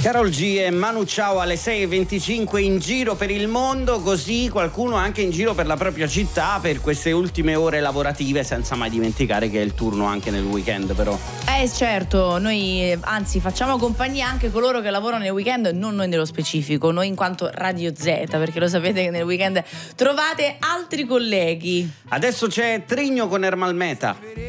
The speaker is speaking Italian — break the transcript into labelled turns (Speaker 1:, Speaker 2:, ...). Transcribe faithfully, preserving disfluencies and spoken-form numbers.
Speaker 1: Karol G e Manu Chao alle sei e venticinque in giro per il mondo, così qualcuno anche in giro per la propria città per queste ultime ore lavorative, senza mai dimenticare che è il turno anche nel weekend però.
Speaker 2: Eh certo, noi anzi facciamo compagnia anche coloro che lavorano nel weekend, non noi nello specifico, noi in quanto Radio Z, perché lo sapete che nel weekend trovate altri colleghi.
Speaker 1: Adesso c'è Trigno con Ermal Meta.